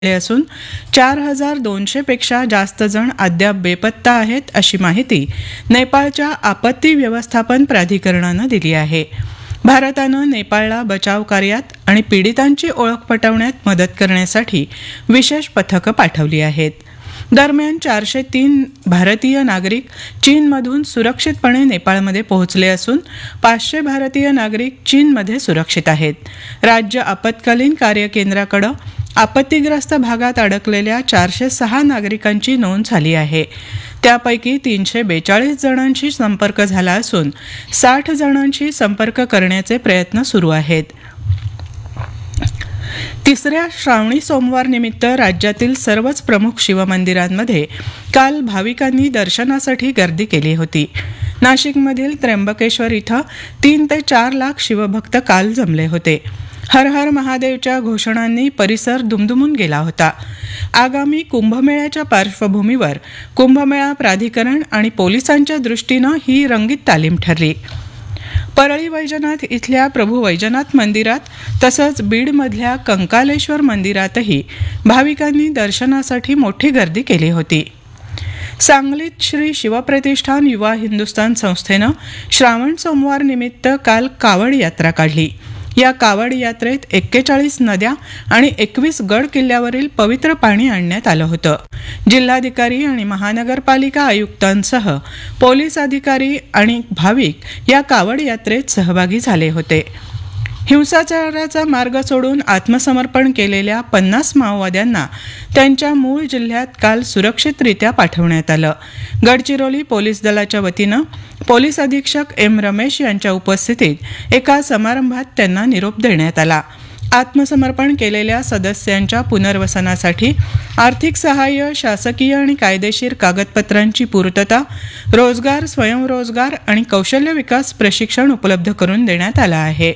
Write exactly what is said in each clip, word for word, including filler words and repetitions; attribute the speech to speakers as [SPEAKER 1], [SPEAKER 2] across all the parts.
[SPEAKER 1] असून चार हजार दोनशे पेक्षा जास्त जण अद्याप बेपत्ता आहेत अशी माहिती नेपाळच्या आपत्ती व्यवस्थापन प्राधिकरणानं दिली आहे. भारतानं नेपाळला बचाव कार्यात आणि पीडितांची ओळख पटवण्यात मदत करण्यासाठी विशेष पथकं पाठवली आहेत. दरम्यान चारशे तीन भारतीय नागरिक चीनमधून सुरक्षितपणे नेपाळमध्ये पोहोचले असून पाचशे भारतीय नागरिक चीनमध्ये सुरक्षित आहेत. राज्य आपत्कालीन कार्यकेंद्राकडे आपत्तीग्रस्त भागात अडकलेल्या चारशे सहा नागरिकांची नोंद झाली आहे. त्यापैकी तीनशे बेचाळीस जणांशी संपर्क झाला असून साठ जणांशी संपर्क करण्याचे प्रयत्न सुरू आहेत. तिसऱ्या श्रावणी सोमवार निमित्त राज्यातील सर्वच प्रमुख शिवमंदिरांमध्ये काल भाविकांनी दर्शनासाठी गर्दी केली होती. नाशिकमधील त्र्यंबकेश्वर इथं तीन ते चार लाख शिवभक्त काल जमले होते. हर हर महादेवच्या घोषणांनी परिसर दुमदुमून गेला होता. आगामी कुंभमेळ्याच्या पार्श्वभूमीवर कुंभमेळा प्राधिकरण आणि पोलिसांच्या दृष्टीनं ही रंगीत तालीम ठरली. परळी वैजनाथ इथल्या प्रभू वैजनाथ मंदिरात तसंच बीडमधल्या कंकालेश्वर मंदिरातही भाविकांनी दर्शनासाठी मोठी गर्दी केली होती. सांगलीत श्री शिवप्रतिष्ठान युवा हिंदुस्थान संस्थेनं श्रावण सोमवार निमित्त काल कावड यात्रा काढली. या कावड यात्रेत एक्केचाळीस नद्या आणि एकवीस गड किल्ल्यावरील पवित्र पाणी आणण्यात आलं होतं. जिल्हाधिकारी आणि महानगरपालिका आयुक्तांसह पोलीस अधिकारी आणि भाविक या कावड यात्रेत सहभागी झाले होते. हिंसाचाराचा मार्ग सोडून आत्मसमर्पण केलेल्या पन्नास माओवाद्यांना त्यांच्या मूळ जिल्ह्यात काल सुरक्षितरित्या पाठवण्यात आलं. गडचिरोली पोलीस दलाच्या वतीनं पोलीस अधीक्षक एम रमेश यांच्या उपस्थितीत एका समारंभात त्यांना निरोप देण्यात आला. आत्मसमर्पण केलेल्या सदस्यांच्या पुनर्वसनासाठी आर्थिक सहाय्य, शासकीय आणि कायदेशीर कागदपत्रांची पूर्तता, रोजगार, स्वयंरोजगार आणि कौशल्य विकास प्रशिक्षण उपलब्ध करून देण्यात आलं आहे.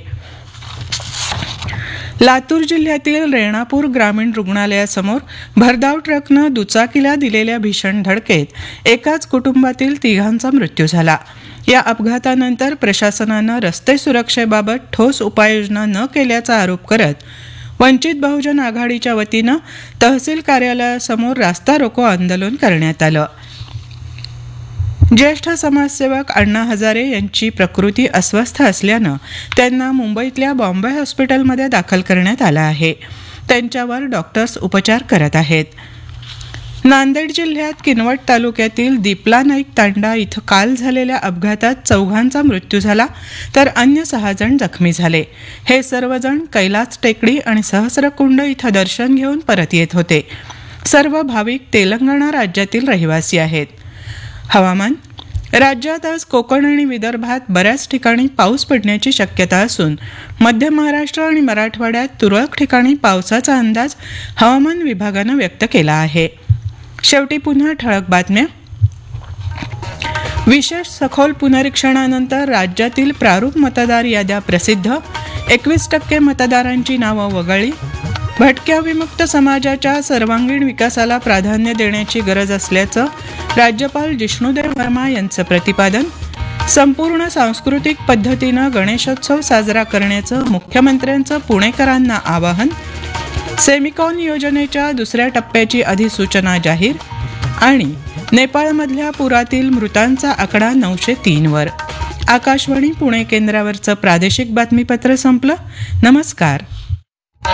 [SPEAKER 1] लातूर जिल्ह्यातील रेणापूर ग्रामीण रुग्णालयासमोर भरधाव ट्रकनं दुचाकीला दिलेल्या भीषण धडकेत एकाच कुटुंबातील तिघांचा मृत्यू झाला. या अपघातानंतर प्रशासनानं रस्ते सुरक्षेबाबत ठोस उपाययोजना न केल्याचा आरोप करत वंचित बहुजन आघाडीच्या वतीनं तहसील कार्यालयासमोर रास्ता रोको आंदोलन करण्यात आलं. ज्येष्ठ समाजसेवक अण्णा हजारे यांची प्रकृती अस्वस्थ असल्यानं त्यांना मुंबईतल्या बॉम्बे हॉस्पिटलमध्ये दाखल करण्यात आलं आहे. त्यांच्यावर डॉक्टर्स उपचार करत आहेत. नांदेड जिल्ह्यात किनवट तालुक्यातील दिपला नाईक तांडा इथं काल झालेल्या अपघातात चौघांचा मृत्यू झाला तर अन्य सहा जण जखमी झाले. हे सर्वजण कैलास टेकडी आणि सहस्रकुंड इथं दर्शन घेऊन परत येत होते. सर्व भाविक तेलंगणा राज्यातील रहिवासी आहेत. हवामान. राज्यात आज कोकण आणि विदर्भात बऱ्याच ठिकाणी पाऊस पडण्याची शक्यता असून मध्य महाराष्ट्र आणि मराठवाड्यात तुरळक ठिकाणी पावसाचा अंदाज हवामान विभागानं व्यक्त केला आहे. शेवटी पुन्हा ठळक बातम्या. विशेष सखोल पुनरीक्षणानंतर राज्यातील प्रारूप मतदार याद्या प्रसिद्ध. एकवीस टक्के मतदारांची नावं वगळली. भटक्या विमुक्त समाजाच्या सर्वांगीण विकासाला प्राधान्य देण्याची गरज असल्याचं राज्यपाल जिष्णुदेव वर्मा यांचं प्रतिपादन. संपूर्ण सांस्कृतिक पद्धतीनं गणेशोत्सव साजरा करण्याचं मुख्यमंत्र्यांचं पुणेकरांना आवाहन. सेमिकॉन योजनेच्या दुसऱ्या टप्प्याची अधिसूचना जाहीर. आणि नेपाळमधल्या पुरातील मृतांचा आकडा नऊशे तीनवर. आकाशवाणी पुणे केंद्रावरचं प्रादेशिक बातमीपत्र संपलं. नमस्कार.